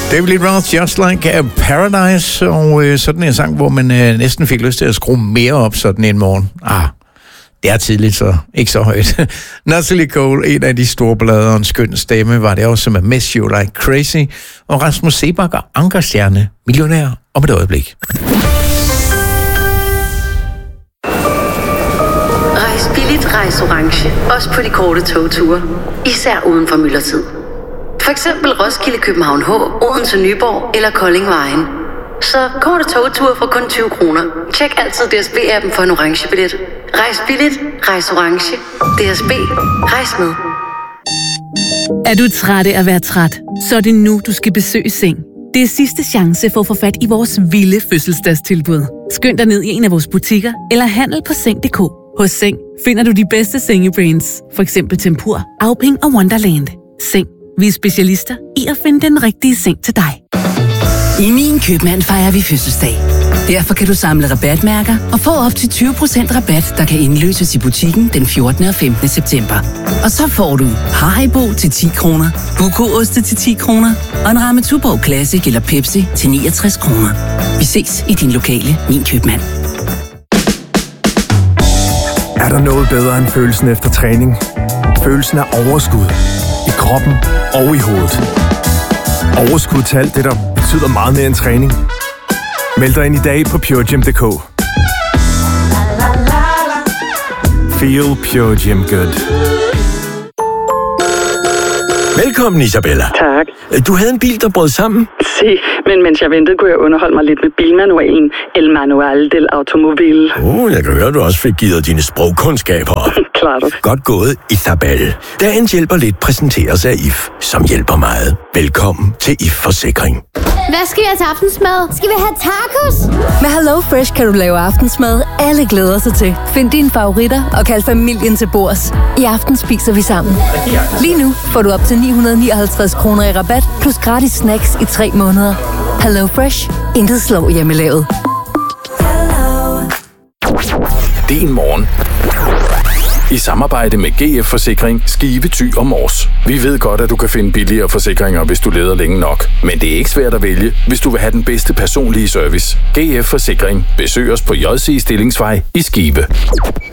David Lee Roth, Just Like Paradise, og sådan en sang, hvor man næsten fik lyst til at skrue mere op sådan en morgen. Det er tidligt, så ikke så højt. Natalie Cole, en af de store ballader og en skøn stemme, var det også med Miss You Like Crazy, og Rasmus Seebach og Ankerstjerne, millionær om et øjeblik. Rejs billigt, rejs orange. Også på de korte togture. Især uden for myldretid. For eksempel Roskilde, København H, Odense, Nyborg eller Kolding Vejen. Så korte togture for kun 20 kroner. Tjek altid DSB-appen for en orange billet. Rejs billigt, rejs orange. DSB, rejs med. Er du træt af at være træt, så er det nu, du skal besøge Seng. Det er sidste chance for at få fat i vores vilde fødselsdagstilbud. Skynd dig ned i en af vores butikker eller handel på Seng.dk. Hos Seng finder du de bedste sengebrands, for eksempel Tempur, Auping og Wonderland. Seng. Vi er specialister i at finde den rigtige seng til dig. I Min Købmand fejrer vi fødselsdag. Derfor kan du samle rabatmærker og få op til 20% rabat, der kan indløses i butikken den 14. og 15. september. Og så får du Haribo til 10 kroner, Buko-oste til 10 kroner og en ramme Tuborg Classic eller Pepsi til 69 kroner. Vi ses i din lokale Min Købmand. Er der noget bedre end følelsen efter træning? Følelsen af overskud. I kroppen og i hovedet. Overskud til alt det, der betyder meget mere end træning. Meld dig ind i dag på PureGym.dk. Feel Pure Gym Good. Velkommen, Isabella. Tak. Du havde en bil, der brød sammen? Men mens jeg ventede, kunne jeg underholde mig lidt med bilmanualen. El Manual del Automobile. Jeg kan høre, du også fik givet dine sprogkundskaber. Klart. Godt gået, Isabella. Dagens hjælper lidt præsenteres af IF, som hjælper meget. Velkommen til IF Forsikring. Hvad skal vi have til aftensmad? Skal vi have tacos? Med Hello Fresh kan du lave aftensmad, alle glæder sig til. Find dine favoritter og kald familien til bords. I aften spiser vi sammen. Lige nu får du op til 959 kroner i rabat, plus gratis snacks i 3 måneder. Hello Fresh. Intet slår hjemmelavet. Din morgen. I samarbejde med GF Forsikring, Skive, Thy og Mors. Vi ved godt, at du kan finde billigere forsikringer, hvis du leder længe nok. Men det er ikke svært at vælge, hvis du vil have den bedste personlige service. GF Forsikring. Besøg os på JC Stillingsvej i Skive.